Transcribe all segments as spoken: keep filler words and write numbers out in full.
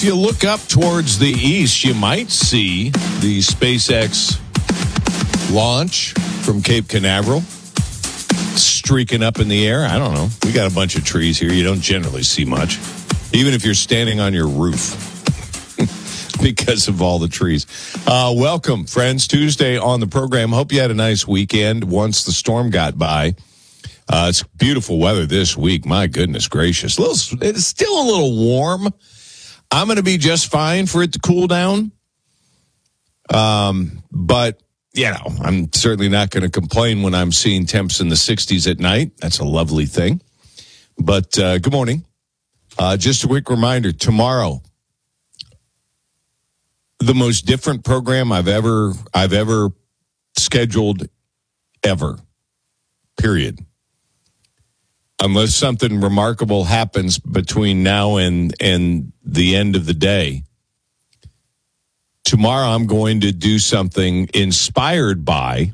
If you look up towards the east, you might see the SpaceX launch from Cape Canaveral streaking up in the air. I don't know. We got a bunch of trees here. You don't generally see much, even if you're standing on your roof because of all the trees. Uh, welcome, friends. Tuesday on the program. Hope you had a nice weekend once the storm got by. Uh, it's beautiful weather this week. My goodness gracious. A little, it's still a little warm. I'm going to be just fine for it to cool down. Um, but, you know, I'm certainly not going to complain when I'm seeing temps in the sixties at night. That's a lovely thing. But uh, good morning. Uh, just a quick reminder, tomorrow, the most different program I've ever I've ever scheduled ever, period. Unless something remarkable happens between now and, and the end of the day. Tomorrow I'm going to do something inspired by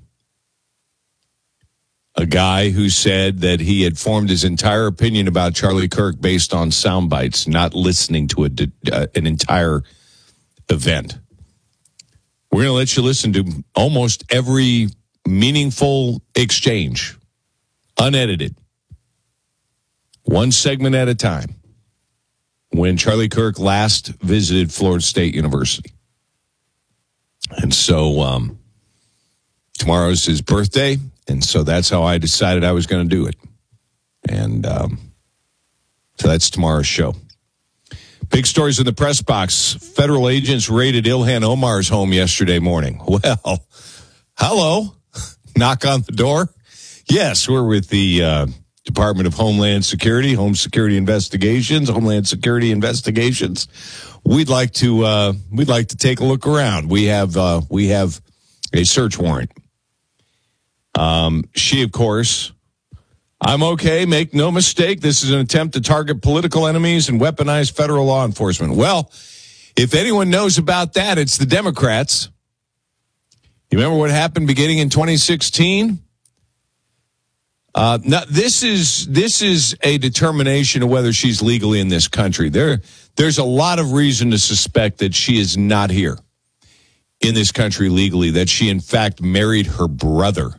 a guy who said that he had formed his entire opinion about Charlie Kirk based on sound bites, not listening to a, uh, an entire event. We're going to let you listen to almost every meaningful exchange, unedited. One segment at a time, when Charlie Kirk last visited Florida State University. And so um, tomorrow's his birthday, and so that's how I decided I was going to do it. And um, so that's tomorrow's show. Big stories in the press box. Federal agents raided Ilhan Omar's home yesterday morning. Well, hello. Knock on the door. Yes, we're with the... Uh, Department of Homeland Security, Home Security Investigations, Homeland Security Investigations. We'd like to uh, we'd like to take a look around. We have uh, we have a search warrant. Um, she, of course, I'm okay. Make no mistake. This is an attempt to target political enemies and weaponize federal law enforcement. Well, if anyone knows about that, it's the Democrats. You remember what happened beginning in twenty sixteen? Uh, now, this is this is a determination of whether she's legally in this country. There, there's a lot of reason to suspect that she is not here in this country legally, that she, in fact, married her brother.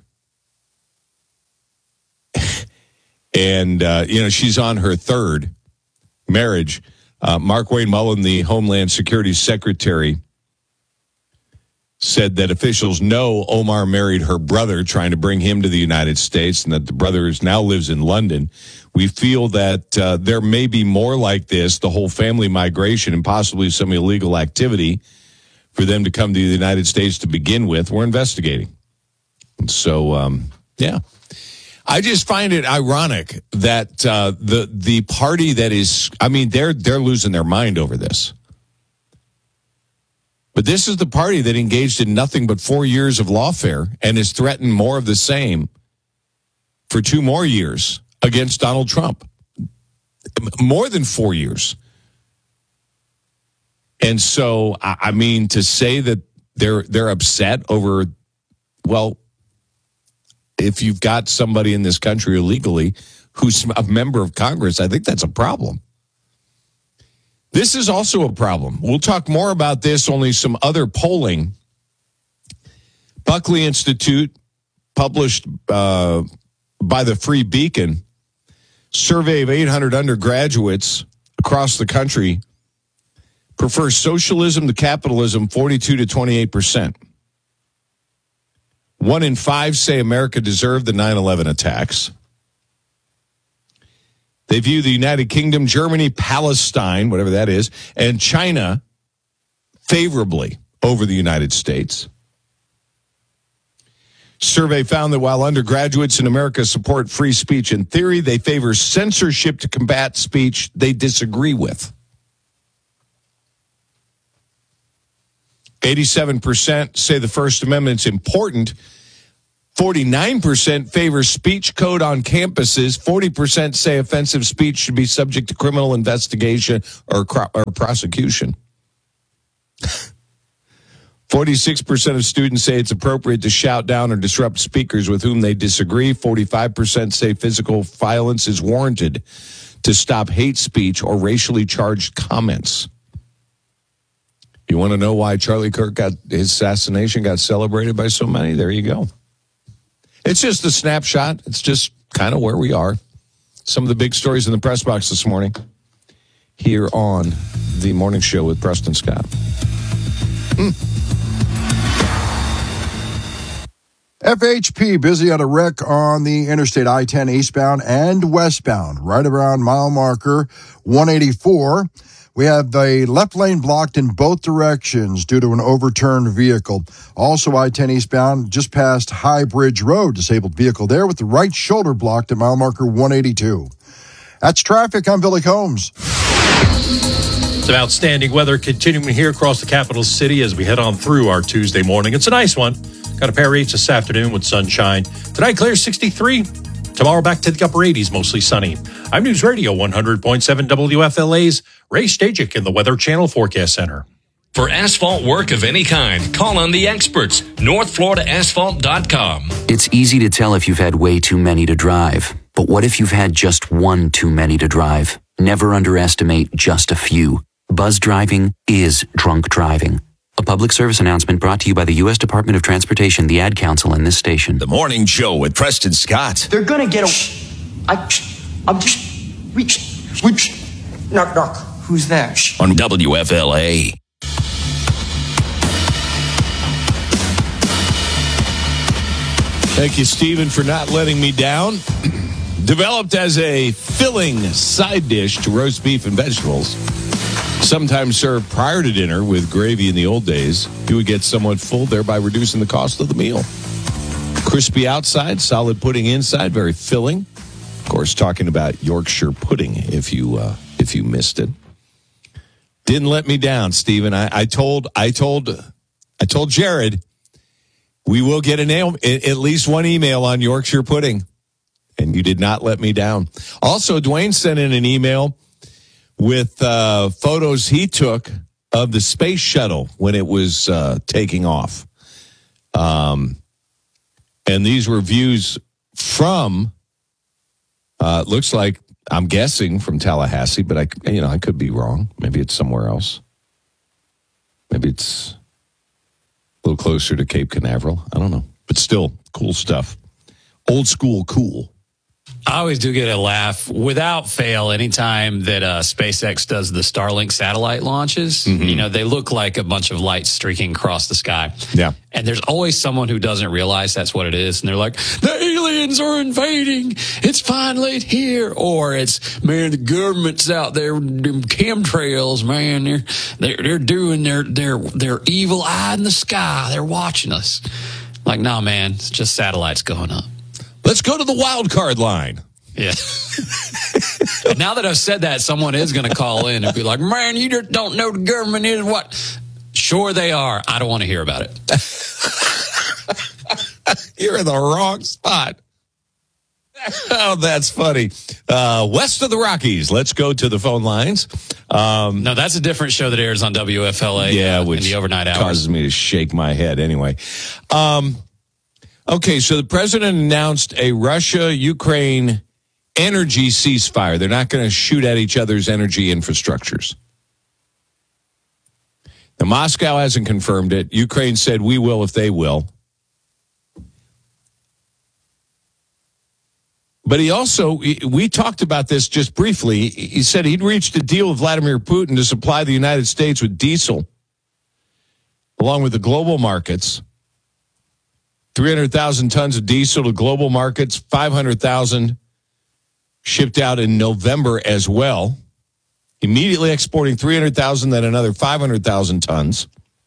and, uh, you know, she's on her third marriage. Uh, Markwayne Mullin, the Homeland Security Secretary, said that officials know Omar married her brother, trying to bring him to the United States, and that the brother is now lives in London. We feel that uh, there may be more like this, the whole family migration and possibly some illegal activity for them to come to the United States to begin with. We're investigating. So, um, yeah. I just find it ironic that uh, the the party that is, I mean, they're they're losing their mind over this. But this is the party that engaged in nothing but four years of lawfare and has threatened more of the same for two more years against Donald Trump. More than four years. And so, I mean, to say that they're they're upset over, well, if you've got somebody in this country illegally who's a member of Congress, I think that's a problem. This is also a problem. We'll talk more about this, only some other polling. Buckley Institute published uh, by the Free Beacon, survey of eight hundred undergraduates across the country prefer socialism to capitalism, forty-two to twenty-eight percent. One in five say America deserved the nine eleven attacks. They view the United Kingdom, Germany, Palestine, whatever that is, and China favorably over the United States. Survey found that while undergraduates in America support free speech in theory, they favor censorship to combat speech they disagree with. eighty-seven percent say the First Amendment's important. forty-nine percent favor speech code on campuses. forty percent say offensive speech should be subject to criminal investigation or, or prosecution. forty-six percent of students say it's appropriate to shout down or disrupt speakers with whom they disagree. forty-five percent say physical violence is warranted to stop hate speech or racially charged comments. You want to know why Charlie Kirk got his assassination got celebrated by so many? There you go. It's just a snapshot. It's just kind of where we are. Some of the big stories in the press box this morning here on the Morning Show with Preston Scott. Hmm. F H P busy at a wreck on the Interstate I ten eastbound and westbound, right around mile marker one eighty-four. We have the left lane blocked in both directions due to an overturned vehicle. Also, I ten eastbound just past High Bridge Road. Disabled vehicle there with the right shoulder blocked at mile marker one eighty-two. That's traffic. I'm Billy Combs. Some outstanding weather continuing here across the capital city as we head on through our Tuesday morning. It's a nice one. Got a pair of eights this afternoon with sunshine. Tonight, clear sixty-three. Tomorrow, back to the upper eighties, mostly sunny. I'm News Radio one hundred point seven W F L A's Ray Stajic in the Weather Channel Forecast Center. For asphalt work of any kind, call on the experts. north florida asphalt dot com. It's easy to tell if you've had way too many to drive. But what if you've had just one too many to drive? Never underestimate just a few. Buzz driving is drunk driving. A public service announcement brought to you by the U S Department of Transportation, the Ad Council, and this station. The Morning Show with Preston Scott. They're gonna get a... I... I'm just... Reach... Reach... Knock, knock. Who's that? On W F L A. Thank you, Stephen, for not letting me down. Developed as a filling side dish to roast beef and vegetables. Sometimes served prior to dinner with gravy in the old days, you would get somewhat full, thereby reducing the cost of the meal. Crispy outside, solid pudding inside, very filling. Of course, talking about Yorkshire pudding, if you uh, if you missed it. Didn't let me down, Stephen. I, I told I told I told Jared we will get an at least one email on Yorkshire pudding, and you did not let me down. Also, Dwayne sent in an email with uh, photos he took of the space shuttle when it was uh, taking off. Um, and these were views from, uh, looks like, I'm guessing from Tallahassee, but I, you know, I could be wrong. Maybe it's somewhere else. Maybe it's a little closer to Cape Canaveral. I don't know. But still, cool stuff. Old school cool. I always do get a laugh without fail anytime that uh, SpaceX does the Starlink satellite launches. Mm-hmm. You know, they look like a bunch of lights streaking across the sky. Yeah. And there's always someone who doesn't realize that's what it is. And they're like, the aliens are invading. It's finally here. Or it's, man, the government's out there with them chemtrails, man. They're, they're, they're doing their, their, their evil eye in the sky. They're watching us. Like, nah, man, it's just satellites going up. Let's go to the wild card line. Yeah. Now that I've said that, someone is going to call in and be like, man, you just don't know the government is what. Sure they are. I don't want to hear about it. You're in the wrong spot. Oh, that's funny. Uh, west of the Rockies. Let's go to the phone lines. Um, no, that's a different show that airs on W F L A yeah, uh, which in the overnight hours. Causes me to shake my head anyway. Um, okay, so the president announced a Russia-Ukraine energy ceasefire. They're not going to shoot at each other's energy infrastructures. Now, Moscow hasn't confirmed it. Ukraine said we will if they will. But he also, we talked about this just briefly. He said he'd reached a deal with Vladimir Putin to supply the United States with diesel, along with the global markets. three hundred thousand tons of diesel to global markets, five hundred thousand shipped out in November as well. Immediately exporting three hundred thousand, then another five hundred thousand tons.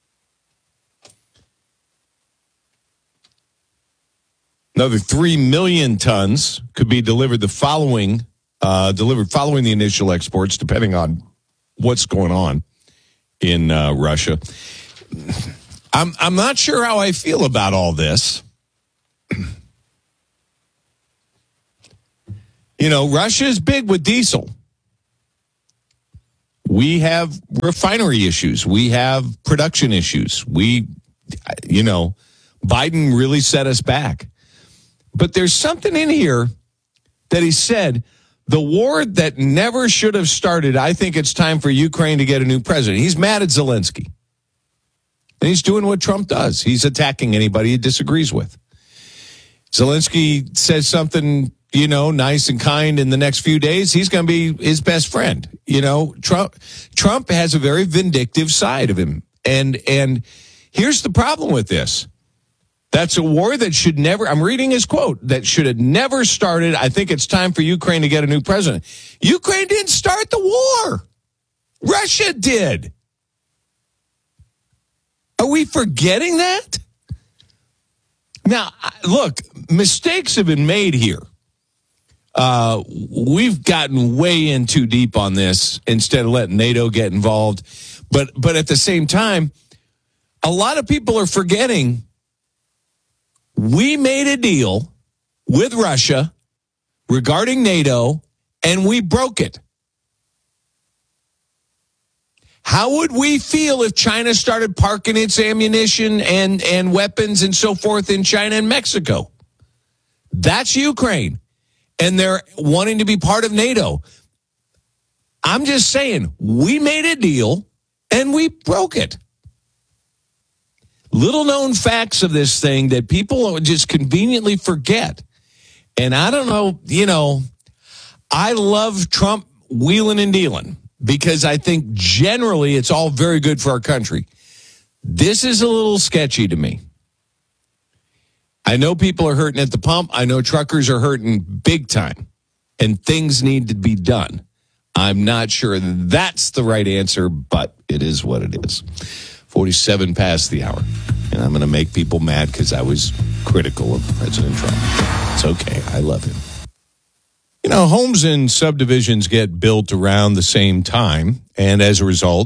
Another three million tons could be delivered the following, uh, delivered following the initial exports, depending on what's going on in uh, Russia. I'm I'm not sure how I feel about all this. You know, Russia is big with diesel. We have refinery issues. We have production issues. We, you know, Biden really set us back. But there's something in here that he said, the war that never should have started, I think it's time for Ukraine to get a new president. He's mad at Zelensky. And he's doing what Trump does. He's attacking anybody he disagrees with. Zelensky says something, you know, nice and kind in the next few days. He's going to be his best friend. You know, Trump Trump has a very vindictive side of him. And and here's the problem with this. That's a war that should never, I'm reading his quote, that should have never started. I think it's time for Ukraine to get a new president. Ukraine didn't start the war. Russia did. Are we forgetting that? Now, look, mistakes have been made here. Uh, we've gotten way in too deep on this instead of letting NATO get involved. But but at the same time, a lot of people are forgetting we made a deal with Russia regarding NATO, and we broke it. How would we feel if China started parking its ammunition and, and weapons and so forth in China and Mexico? That's Ukraine. And they're wanting to be part of NATO. I'm just saying, we made a deal and we broke it. Little known facts of this thing that people just conveniently forget. And I don't know, you know, I love Trump wheeling and dealing because I think generally it's all very good for our country. This is a little sketchy to me. I know people are hurting at the pump. I know truckers are hurting big time, and things need to be done. I'm not sure that's the right answer, but it is what it is. forty-seven past the hour, and I'm going to make people mad because I was critical of President Trump. It's okay. I love him. You know, homes and subdivisions get built around the same time, and as a result,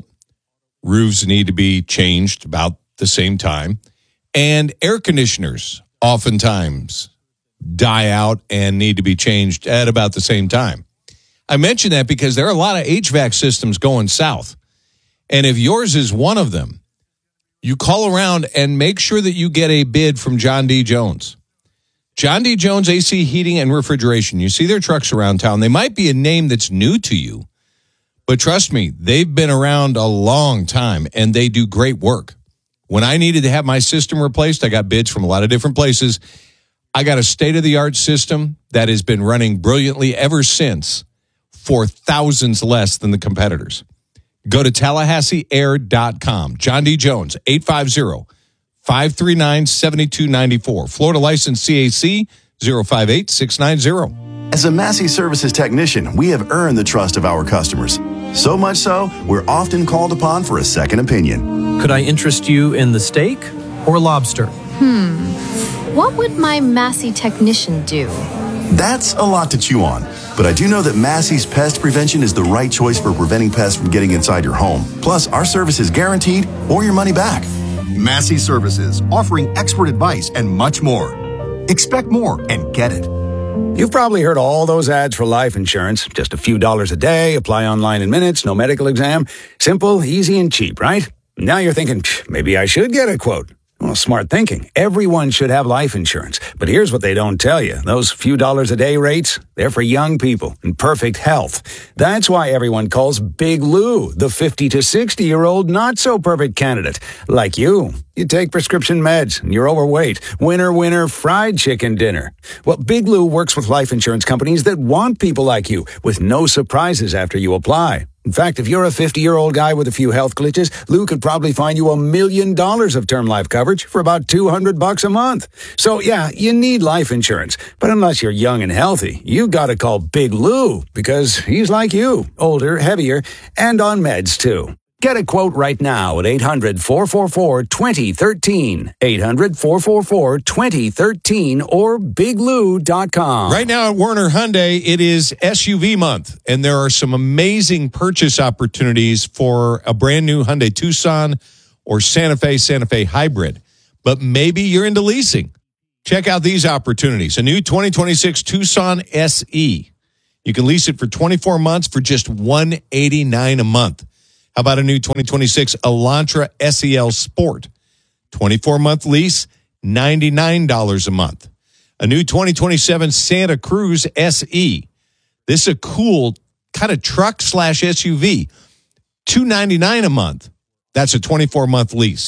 roofs need to be changed about the same time, and air conditioners oftentimes die out and need to be changed at about the same time. I mention that because there are a lot of H V A C systems going south, and if yours is one of them, you call around and make sure that you get a bid from John D. Jones. John D. Jones A C Heating and Refrigeration. You see their trucks around town. They might be a name that's new to you, but trust me, they've been around a long time, and they do great work. When I needed to have my system replaced, I got bids from a lot of different places. I got a state-of-the-art system that has been running brilliantly ever since for thousands less than the competitors. Go to Tallahassee Air dot com. John D. Jones, eight five zero, five three nine, seven two nine four. Florida license C A C zero five eight six nine zero. As a Massey Services technician, we have earned the trust of our customers. So much so, we're often called upon for a second opinion. Could I interest you in the steak or lobster? Hmm. What would my Massey technician do? That's a lot to chew on. But I do know that Massey's Pest Prevention is the right choice for preventing pests from getting inside your home. Plus, our service is guaranteed or your money back. Massey Services, offering expert advice and much more. Expect more and get it. You've probably heard all those ads for life insurance. Just a few dollars a day, apply online in minutes, no medical exam. Simple, easy, and cheap, right? Now you're thinking, maybe I should get a quote. Well, smart thinking. Everyone should have life insurance. But here's what they don't tell you. Those few dollars a day rates, they're for young people in perfect health. That's why everyone calls Big Lou the fifty to sixty-year-old not-so-perfect candidate. Like you. You take prescription meds, and you're overweight. Winner, winner, fried chicken dinner. Well, Big Lou works with life insurance companies that want people like you, with no surprises after you apply. In fact, if you're a fifty-year-old guy with a few health glitches, Lou could probably find you a million dollars of term life coverage for about two hundred bucks a month. So, yeah, you need life insurance. But unless you're young and healthy, you gotta call Big Lou, because he's like you, older, heavier, and on meds, too. Get a quote right now at eight hundred, four four four, two zero one three, eight hundred, four four four, two zero one three, or big lou dot com. Right now at Werner Hyundai, it is S U V month, and there are some amazing purchase opportunities for a brand new Hyundai Tucson or Santa Fe, Santa Fe Hybrid. But maybe you're into leasing. Check out these opportunities. A new twenty twenty-six Tucson S E. You can lease it for twenty-four months for just one hundred eighty-nine dollars a month. How about a new twenty twenty-six Elantra S E L Sport? twenty-four month lease, ninety-nine dollars a month. A new twenty twenty-seven Santa Cruz S E. This is a cool kind of truck slash S U V. two hundred ninety-nine dollars a month. That's a twenty-four month lease.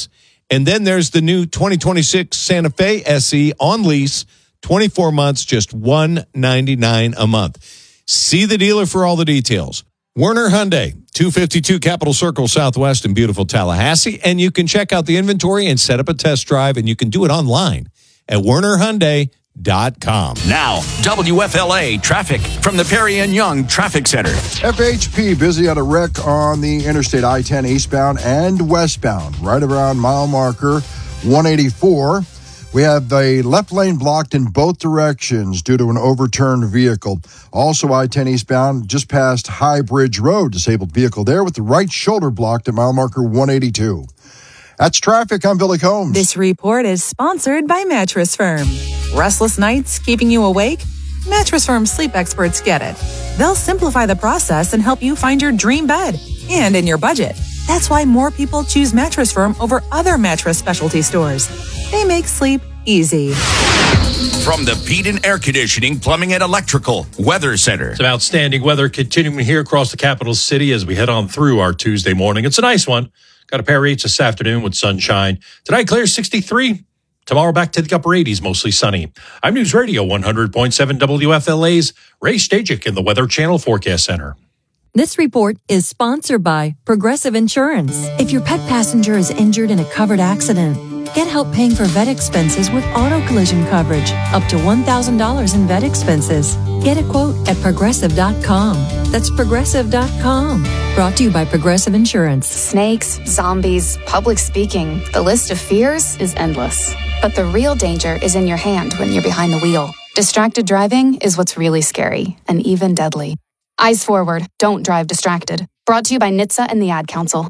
And then there's the new twenty twenty-six Santa Fe S E on lease, twenty-four months, just one hundred ninety-nine dollars a month. See the dealer for all the details. Werner Hyundai, two fifty-two Capitol Circle Southwest in beautiful Tallahassee. And you can check out the inventory and set up a test drive, and you can do it online at werner hyundai dot com. Now, W F L A traffic from the Perry and Young Traffic Center. F H P busy on a wreck on the Interstate I ten eastbound and westbound, right around mile marker one eighty-four. We have a left lane blocked in both directions due to an overturned vehicle. Also, I ten eastbound, just past High Bridge Road, disabled vehicle there with the right shoulder blocked at mile marker one eighty-two. That's traffic. I'm Billy Combs. This report is sponsored by Mattress Firm. Restless nights keeping you awake? Mattress Firm sleep experts get it. They'll simplify the process and help you find your dream bed and in your budget. That's why more people choose Mattress Firm over other mattress specialty stores. They make sleep easy. From the Peden Air Conditioning, Plumbing, and Electrical Weather Center. Some outstanding weather continuing here across the capital city as we head on through our Tuesday morning. It's a nice one. Got a pair of eights this afternoon with sunshine. Tonight, clear sixty-three. Tomorrow, back to the upper eighties, mostly sunny. I'm News Radio one hundred point seven W F L A's Ray Stajic in the Weather Channel Forecast Center. This report is sponsored by Progressive Insurance. If your pet passenger is injured in a covered accident, get help paying for vet expenses with auto collision coverage, up to one thousand dollars in vet expenses. Get a quote at progressive dot com. That's progressive dot com. Brought to you by Progressive Insurance. Snakes, zombies, public speaking. The list of fears is endless. But the real danger is in your hand when you're behind the wheel. Distracted driving is what's really scary and even deadly. Eyes forward. Don't drive distracted. Brought to you by N H T S A and the Ad Council.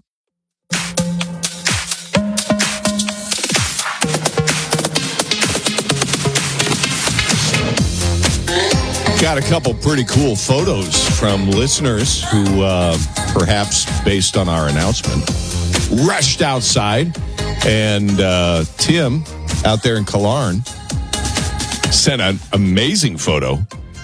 Got a couple pretty cool photos from listeners who, uh, perhaps based on our announcement, rushed outside. And uh, Tim, out there in Killarn, sent an amazing photo.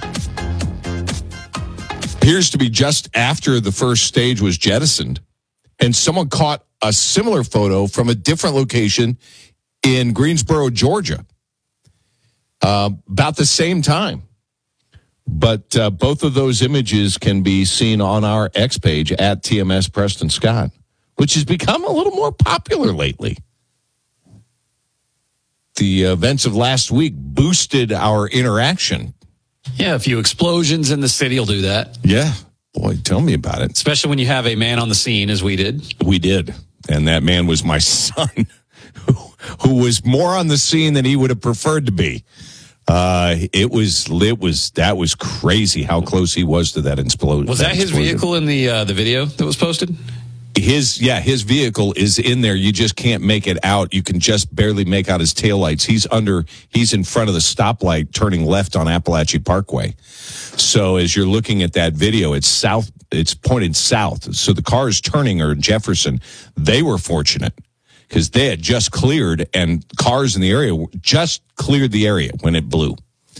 Appears to be just after the first stage was jettisoned. And someone caught a similar photo from a different location in Greensboro, Georgia, uh, about the same time. But uh, both of those images can be seen on our X page at T M S Preston Scott, which has become a little more popular lately. The events of last week boosted our interaction. Yeah, a few explosions in the city will do that. Yeah. Boy, tell me about it. Especially when you have a man on the scene, as we did. We did. And that man was my son, who, who was more on the scene than he would have preferred to be. Uh, it was, it was, that was crazy how close he was to that explosion. Was that, that his explosion. vehicle in the uh, the video that was posted? His, yeah, his vehicle is in there. You just can't make it out. You can just barely make out his taillights. He's under, he's in front of the stoplight turning left on Appalachia Parkway. So as you're looking at that video, it's south, it's pointed south. So the cars turning are in Jefferson. They were fortunate because they had just cleared, and cars in the area just cleared the area when it blew.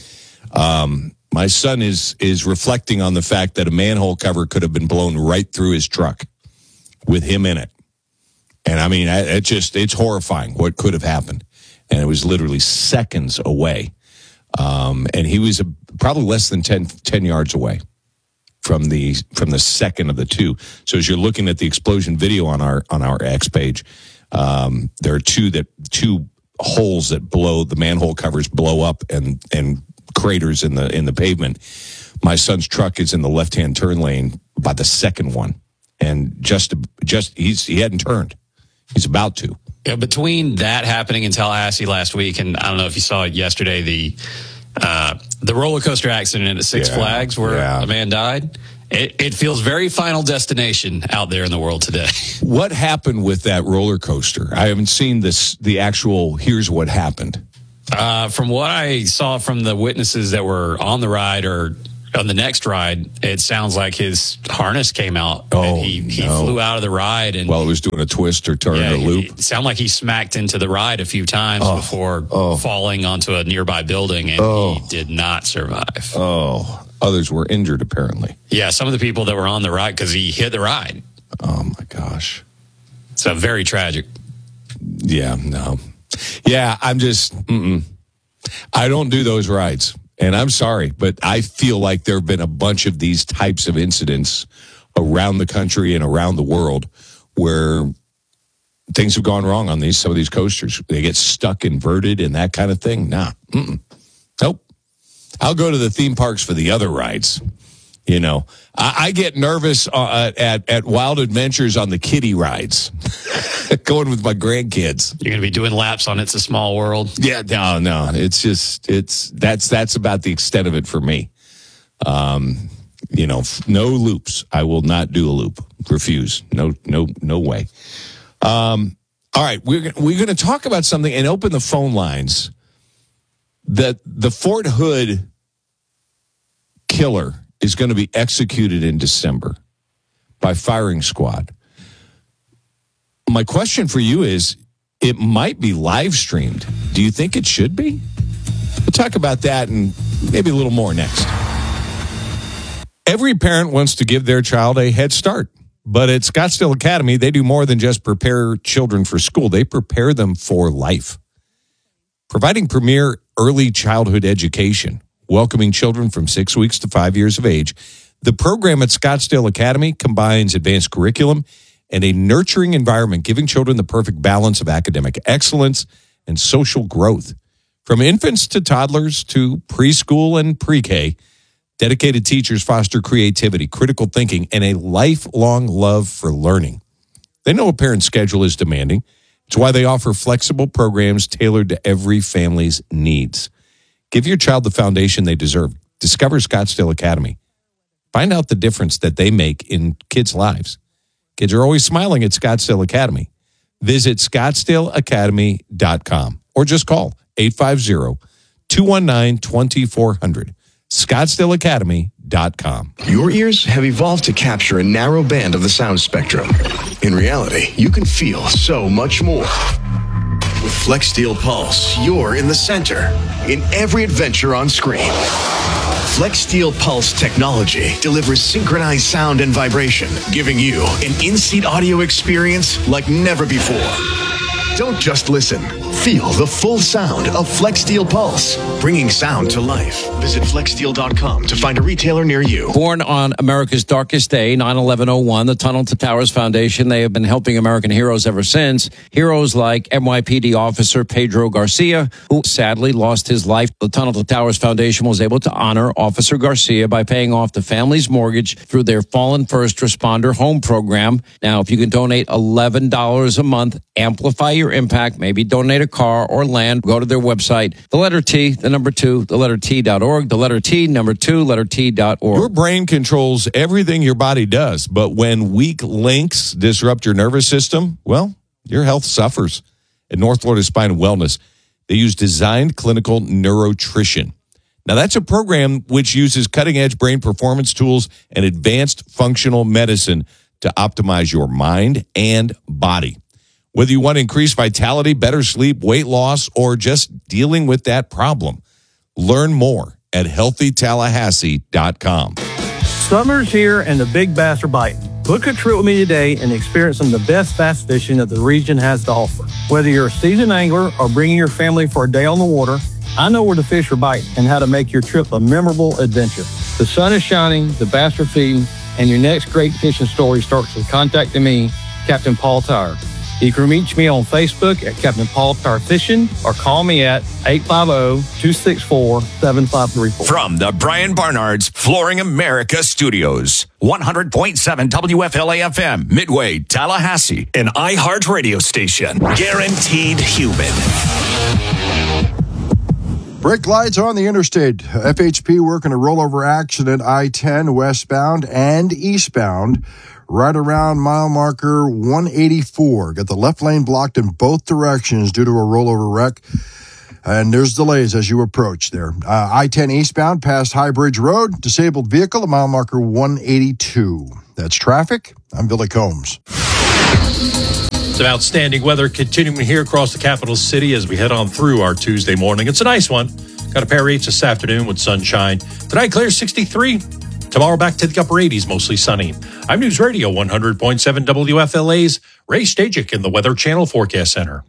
Um, my son is is reflecting on the fact that a manhole cover could have been blown right through his truck with him in it. And I mean, it just, it's horrifying what could have happened. And it was literally seconds away. Um, and he was a, probably less than ten, ten yards away from the, from the second of the two. So as you're looking at the explosion video on our, on our X page, um, there are two that, two holes that blow, the manhole covers blow up and, and craters in the, in the pavement. My son's truck is in the left-hand turn lane by the second one. And just, just he's he hadn't turned. He's about to. Yeah, between that happening in Tallahassee last week, and I don't know if you saw it yesterday, the uh, the roller coaster accident at Six yeah, Flags where yeah. a man died. It, it feels very Final Destination out there in the world today. What happened with that roller coaster? I haven't seen this. The actual here's what happened. Uh, from what I saw from the witnesses that were on the ride or on the next ride, it sounds like his harness came out. Oh, and he, he no. flew out of the ride. And while it was doing a twist or turn yeah, or loop. It sounded like he smacked into the ride a few times oh, before oh. falling onto a nearby building, and oh. he did not survive. Oh, others were injured, apparently. Yeah, some of the people that were on the ride, because he hit the ride. Oh, my gosh. So very tragic. Yeah, no. Yeah, I'm just, mm-mm. I don't do those rides. And I'm sorry, but I feel like there have been a bunch of these types of incidents around the country and around the world where things have gone wrong on these some of these coasters. They get stuck, inverted, and that kind of thing. Nah, mm-mm. Nope. I'll go to the theme parks for the other rides. You know, I, I get nervous uh, at at Wild Adventures on the kiddie rides, going with my grandkids. You're going to be doing laps on It's a Small World. Yeah, no, no, it's just it's that's that's about the extent of it for me. Um, you know, no loops. I will not do a loop. Refuse. No, no, no way. Um, all right, we're we're going to talk about something and open the phone lines. That the Fort Hood killer is going to be executed in December by firing squad. My question for you is, it might be live streamed. Do you think it should be? We'll talk about that and maybe a little more next. Every parent wants to give their child a head start, but at Scottsdale Academy, they do more than just prepare children for school. They prepare them for life. Providing premier early childhood education, welcoming children from six weeks to five years of age, the program at Scottsdale Academy combines advanced curriculum and a nurturing environment, giving children the perfect balance of academic excellence and social growth. From infants to toddlers to preschool and pre-K, dedicated teachers foster creativity, critical thinking, and a lifelong love for learning. They know a parent's schedule is demanding. It's why they offer flexible programs tailored to every family's needs. Give your child the foundation they deserve. Discover Scottsdale Academy. Find out the difference that they make in kids' lives. Kids are always smiling at Scottsdale Academy. Visit scottsdale academy dot com or just call eight five zero, two one nine, two four zero zero. scottsdale academy dot com. Your ears have evolved to capture a narrow band of the sound spectrum. In reality, you can feel so much more. With FlexSteel Pulse, you're in the center in every adventure on screen. FlexSteel Pulse technology delivers synchronized sound and vibration, giving you an in-seat audio experience like never before. Don't just listen. Feel the full sound of FlexSteel Pulse, bringing sound to life. Visit flex steel dot com to find a retailer near you. Born on America's darkest day, nine eleven oh one, the Tunnel to Towers Foundation, they have been helping American heroes ever since. Heroes like N Y P D officer Pedro Garcia, who sadly lost his life. The Tunnel to Towers Foundation was able to honor Officer Garcia by paying off the family's mortgage through their Fallen First Responder Home Program. Now, if you can donate eleven dollars a month, amplify your impact, maybe donate a car or land, go to their website, the letter T, the number two, the letter T dot org, the letter T, number two, letter T dot org. Your brain controls everything your body does, but when weak links disrupt your nervous system, well, your health suffers. At North Florida Spine and Wellness, they use Designed Clinical Neurotrition. Now, that's a program which uses cutting-edge brain performance tools and advanced functional medicine to optimize your mind and body. Whether you want to increase vitality, better sleep, weight loss, or just dealing with that problem, learn more at healthy tallahassee dot com. Summer's here and the big bass are biting. Book a trip with me today and experience some of the best bass fishing that the region has to offer. Whether you're a seasoned angler or bringing your family for a day on the water, I know where the fish are biting and how to make your trip a memorable adventure. The sun is shining, the bass are feeding, and your next great fishing story starts with contacting me, Captain Paul Tire. You can reach me on Facebook at Captain Paul Tire Fishing or call me at eight five zero, two six four, seven five three four. From the Brian Barnard's Flooring America Studios, one hundred point seven W F L A F M, Midway, Tallahassee, an iHeart radio station. Guaranteed human. Brake lights on the interstate. F H P working a rollover accident, I ten westbound and eastbound, right around mile marker one eighty-four. Got the left lane blocked in both directions due to a rollover wreck. And there's delays as you approach there. Uh, I ten eastbound past High Bridge Road, disabled vehicle at mile marker one eighty-two. That's traffic. I'm Billy Combs. Some outstanding weather continuing here across the capital city as we head on through our Tuesday morning. It's a nice one. Got a pair of eights this afternoon with sunshine. Tonight, clear sixty-three. Tomorrow, back to the upper eighties, mostly sunny. I'm News Radio one hundred point seven W F L A's Ray Stajic in the Weather Channel Forecast Center.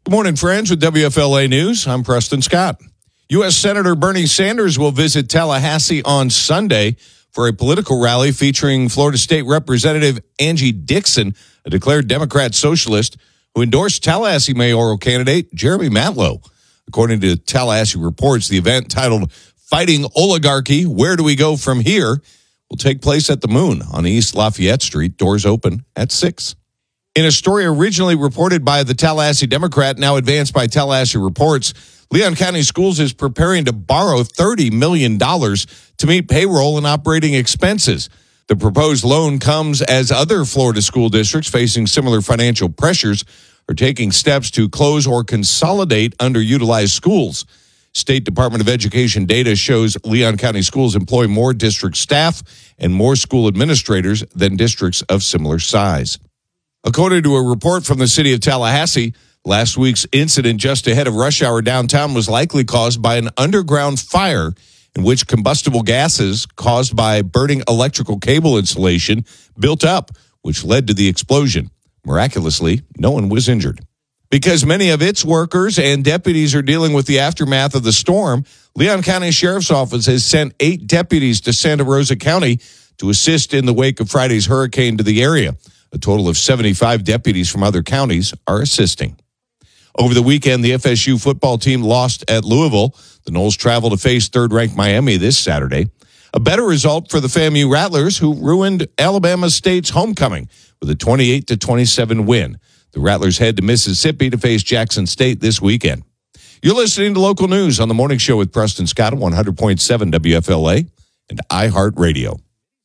Good morning, friends, with W F L A News. I'm Preston Scott. U S Senator Bernie Sanders will visit Tallahassee on Sunday for a political rally featuring Florida State Representative Angie Dixon, a declared Democrat socialist who endorsed Tallahassee mayoral candidate Jeremy Matlow. According to Tallahassee Reports, the event titled Fighting Oligarchy, Where Do We Go From Here? Will take place at the Moon on East Lafayette Street. Doors open at six. In a story originally reported by the Tallahassee Democrat, now advanced by Tallahassee Reports, Leon County Schools is preparing to borrow thirty million dollars to meet payroll and operating expenses. The proposed loan comes as other Florida school districts facing similar financial pressures are taking steps to close or consolidate underutilized schools. State Department of Education data shows Leon County Schools employ more district staff and more school administrators than districts of similar size. According to a report from the city of Tallahassee, last week's incident just ahead of rush hour downtown was likely caused by an underground fire in which combustible gases caused by burning electrical cable insulation built up, which led to the explosion. Miraculously, no one was injured. Because many of its workers and deputies are dealing with the aftermath of the storm, Leon County Sheriff's Office has sent eight deputies to Santa Rosa County to assist in the wake of Friday's hurricane to the area. A total of seventy-five deputies from other counties are assisting. Over the weekend, the F S U football team lost at Louisville. The Noles travel to face third-ranked Miami this Saturday. A better result for the FAMU Rattlers, who ruined Alabama State's homecoming with a twenty-eight to twenty-seven win. The Rattlers head to Mississippi to face Jackson State this weekend. You're listening to Local News on the Morning Show with Preston Scott at one hundred point seven W F L A and iHeartRadio.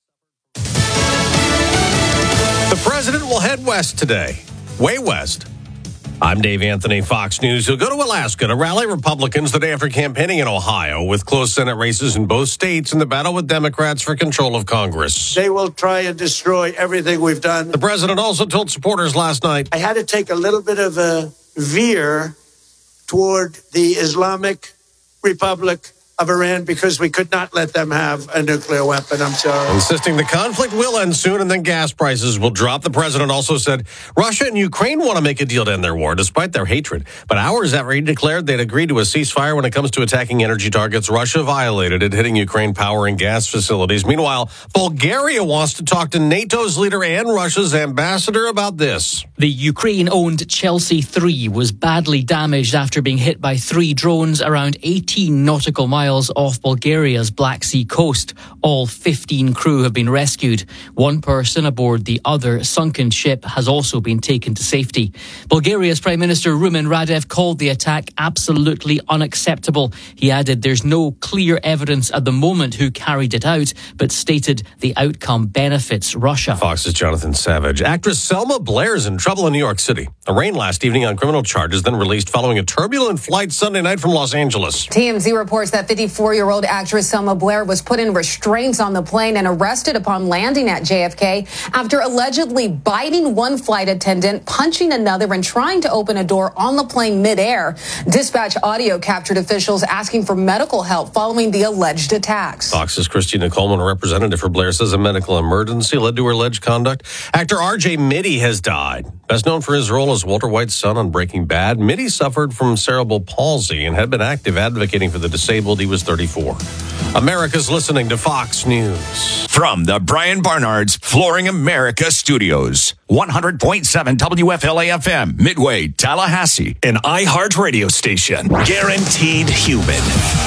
The president will head west today, way west. I'm Dave Anthony, Fox News. He'll go to Alaska to rally Republicans the day after campaigning in Ohio with close Senate races in both states in the battle with Democrats for control of Congress. They will try and destroy everything we've done. The president also told supporters last night, I had to take a little bit of a veer toward the Islamic Republic of Iran because we could not let them have a nuclear weapon. I'm sorry. Insisting the conflict will end soon and then gas prices will drop. The president also said Russia and Ukraine want to make a deal to end their war despite their hatred. But hours after he declared they'd agreed to a ceasefire when it comes to attacking energy targets, Russia violated it, hitting Ukraine power and gas facilities. Meanwhile, Bulgaria wants to talk to NATO's leader and Russia's ambassador about this. The Ukraine-owned Chelsea three was badly damaged after being hit by three drones around eighteen nautical miles off Bulgaria's Black Sea coast. All fifteen crew have been rescued. One person aboard the other sunken ship has also been taken to safety. Bulgaria's Prime Minister Rumen Radev called the attack absolutely unacceptable. He added there's no clear evidence at the moment who carried it out, but stated the outcome benefits Russia. Fox's Jonathan Savage. Actress Selma Blair is in trouble in New York City. Arraigned last evening on criminal charges, then released following a turbulent flight Sunday night from Los Angeles. T M Z reports that fifty-four-year-old actress Selma Blair was put in restraints on the plane and arrested upon landing at J F K after allegedly biting one flight attendant, punching another, and trying to open a door on the plane midair. Dispatch audio captured officials asking for medical help following the alleged attacks. Fox's Christina Coleman, a representative for Blair, says a medical emergency led to her alleged conduct. Actor R J Mitty has died. Best known for his role as Walter White's son on Breaking Bad, Mitty suffered from cerebral palsy and had been active advocating for the disabled. He was thirty-four. America's listening to Fox News. From the Brian Barnard's Flooring America Studios, one hundred point seven W F L A F M, Midway, Tallahassee, an iHeart radio station. Guaranteed human.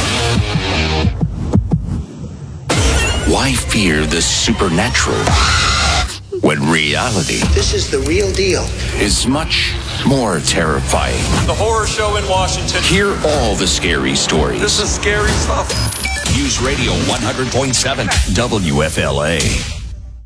Why fear the supernatural when reality, This is the real deal. is much more terrifying? The horror show in Washington. Hear all the scary stories. This is scary stuff. News Radio one hundred point seven W F L A.